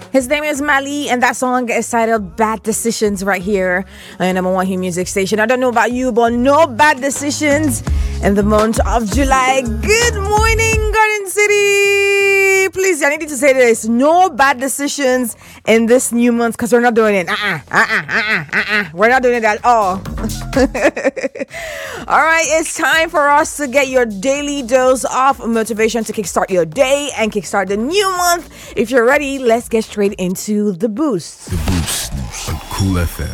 His name is Mali, and that song is titled Bad Decisions right here on number one hit music station. I don't know about you, but no bad decisions in the month of July. Good morning, Garden City. Please, I need you to say this. No bad decisions in this new month because we're not doing it. We're not doing it at all. All right, it's time for us to get your daily dose of motivation to kickstart your day and kickstart the new month. If you're ready, let's get straight into the boost. The Boost on Cool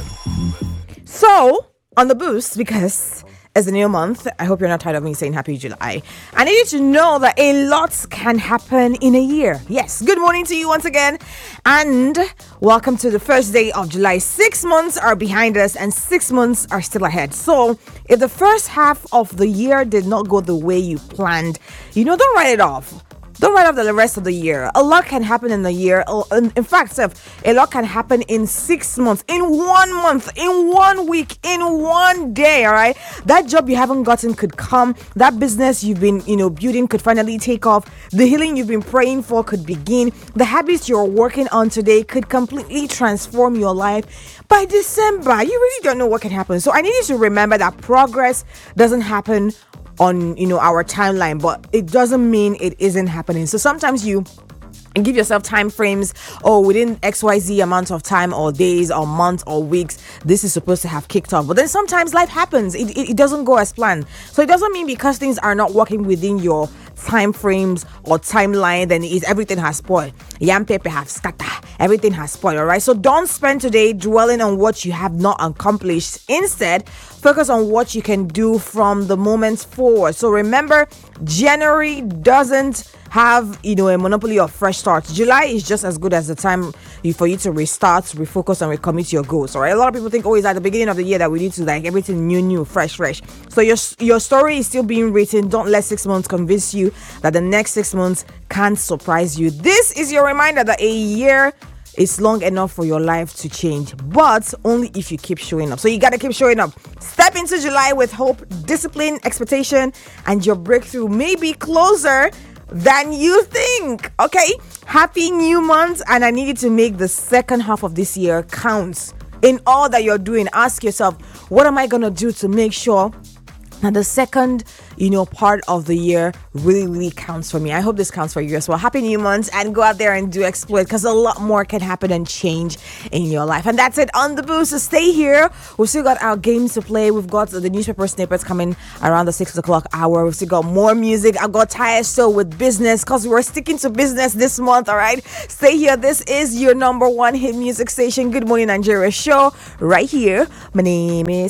FM. So, on the boost, because it's a new month, I hope you're not tired of me saying Happy July. I need you to know that a lot can happen in a year. Yes, good morning to you once again, and welcome to the first day of July. 6 months are behind us, and 6 months are still ahead. So, if the first half of the year did not go the way you planned, don't write it off. Don't write off the rest of the year. A lot can happen in the year. In fact, a lot can happen in 6 months, in 1 month, in 1 week, in 1 day. All right. That job you haven't gotten could come. That business you've been, building could finally take off. The healing you've been praying for could begin. The habits you're working on today could completely transform your life. By December, you really don't know what can happen. So I need you to remember that progress doesn't happen on our timeline, but it doesn't mean it isn't happening. So sometimes you give yourself time frames, within XYZ amount of time or days or months or weeks this is supposed to have kicked off. But then sometimes life happens, it doesn't go as planned. So it doesn't mean because things are not working within your time frames or timeline then everything has spoiled. Yam paper have scatter, everything has spoiled. All right, so don't spend today dwelling on what you have not accomplished. Instead, focus on what you can do from the moments forward. So remember, January doesn't have a monopoly of fresh starts. July is just as good as the time for you to restart, refocus, and recommit to your goals. All right, a lot of people think it's at the beginning of the year that we need to everything new, fresh. So your story is still being written. Don't let 6 months convince you that the next 6 months can't surprise you. This is your reminder that a year is long enough for your life to change, but only if you keep showing up. So you got to keep showing up. Step into July with hope, discipline, expectation, and your breakthrough may be closer than you think. Okay, happy new month, and I need you to make the second half of this year count in all that you're doing. Ask yourself, what am I gonna do to make sure that the second part of the year really counts for me? I hope this counts for you as well. Happy new month, and go out there and do exploit, because a lot more can happen and change in your life. And that's it on the boost. So stay here. We've still got our games to play. We've got the newspaper snippets coming around the 6 o'clock hour. We've still got more music. I've got tired still with business, because we're sticking to business this month. All right, stay here. This is your number one hit music station, Good Morning Nigeria show right here. My name is